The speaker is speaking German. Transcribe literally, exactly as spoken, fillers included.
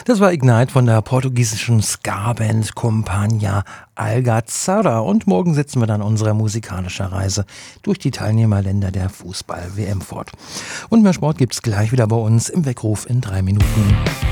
Das war Ignite von der portugiesischen Ska-Band Companhia Algazarra. Und morgen setzen wir dann unsere musikalische Reise durch die Teilnehmerländer der Fußball-W M fort. Und mehr Sport gibt's gleich wieder bei uns im Weckruf in drei Minuten.